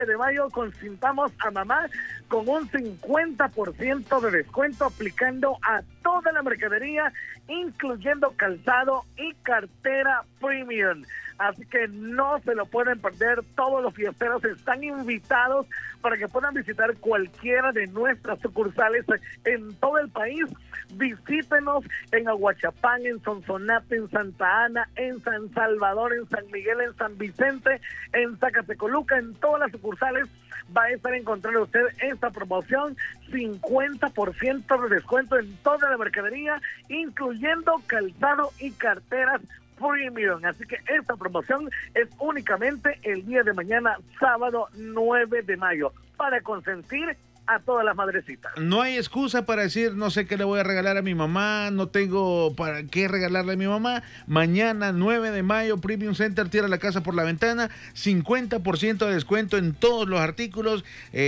de mayo consintamos a mamá con un 50% de descuento aplicando a toda la mercadería, incluyendo calzado y cartera premium. Así que no se lo pueden perder. Todos los fiesteros están invitados para que puedan visitar cualquiera de nuestras sucursales en todo el país. Visítenos en Aguachapán, en Sonsonate, en Santa Ana, en San Salvador, en San Miguel, en San Vicente, en Zacatecoluca, en todas las sucursales. Va a estar encontrando usted esta promoción, 50% de descuento en toda la mercadería, incluyendo calzado y carteras premium. Así que esta promoción es únicamente el día de mañana, sábado 9 de mayo, para consentir a todas las madrecitas. No hay excusa para decir, no sé qué le voy a regalar a mi mamá, no tengo para qué regalarle a mi mamá. Mañana, 9 de mayo, Premium Center tira la casa por la ventana, 50% de descuento en todos los artículos,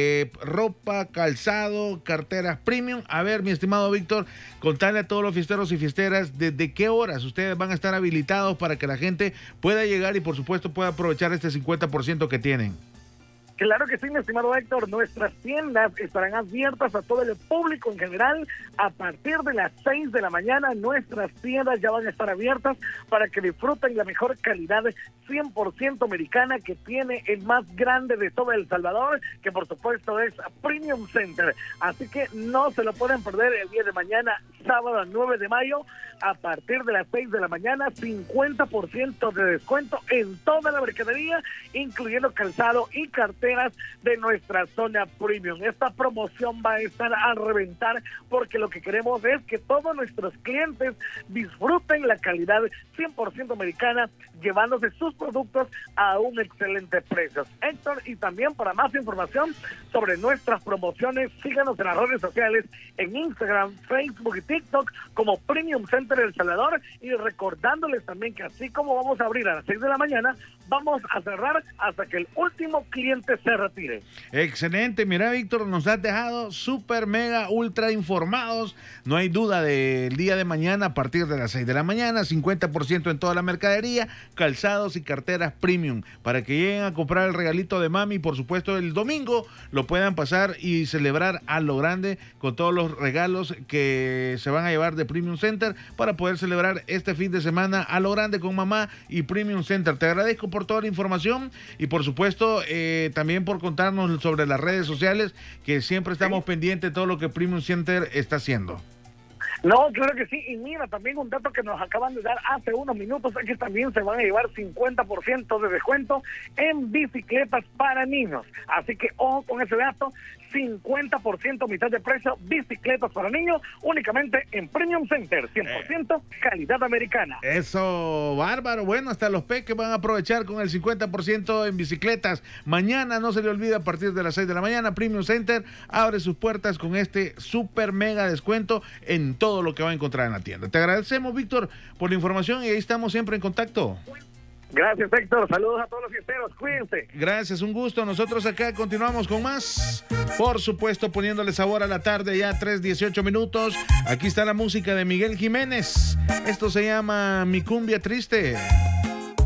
ropa, calzado, carteras premium. A ver, mi estimado Víctor, contale a todos los fiesteros y fiesteras desde qué horas ustedes van a estar habilitados para que la gente pueda llegar y, por supuesto, pueda aprovechar este 50% que tienen. Claro que sí, mi estimado Héctor. Nuestras tiendas estarán abiertas a todo el público en general a partir de las 6 de la mañana. Nuestras tiendas ya van a estar abiertas para que disfruten la mejor calidad 100% americana que tiene el más grande de todo El Salvador, que por supuesto es Premium Center. Así que no se lo pueden perder el día de mañana, sábado 9 de mayo, a partir de las 6 de la mañana, 50% de descuento en toda la mercadería, incluyendo calzado y carteras de nuestra zona premium. Esta promoción va a estar a reventar porque lo que queremos es que todos nuestros clientes disfruten la calidad 100% americana, llevándose sus productos a un excelente precio. Héctor, y también para más información sobre nuestras promociones, síganos en las redes sociales, en Instagram, Facebook y TikTok como Premium Center El Salvador, y recordándoles también que así como vamos a abrir a las 6 de la mañana, vamos a cerrar hasta que el último cliente se retire. Excelente, mira, Víctor, nos has dejado súper, mega, ultra informados. No hay duda del día de mañana a partir de las 6 de la mañana, 50% en toda la mercadería, calzados y carteras premium, para que lleguen a comprar el regalito de mami. Por supuesto, el domingo lo puedan pasar y celebrar a lo grande con todos los regalos que se van a llevar de Premium Center para poder celebrar este fin de semana a lo grande con mamá y Premium Center. Te agradezco por toda la información y, por supuesto, también por contarnos sobre las redes sociales, que siempre estamos pendientes de todo lo que Premium Center está haciendo. No, claro que sí. Y mira, también un dato que nos acaban de dar hace unos minutos es que también se van a llevar 50% de descuento en bicicletas para niños. Así que ojo con ese dato, 50% mitad de precio, bicicletas para niños, únicamente en Premium Center, 100% calidad americana. Eso, bárbaro. Bueno, hasta los peques van a aprovechar con el 50% en bicicletas. Mañana, no se le olvide, a partir de las 6 de la mañana, Premium Center abre sus puertas con este super mega descuento en todo lo que va a encontrar en la tienda. Te agradecemos, Víctor, por la información y ahí estamos siempre en contacto. Gracias, Héctor. Saludos a todos los fiesteros. Cuídense. Gracias, un gusto. Nosotros acá continuamos con más. Por supuesto, poniéndole sabor a la tarde, ya 3:18 minutos. Aquí está la música de Miguel Jiménez. Esto se llama Mi Cumbia Triste.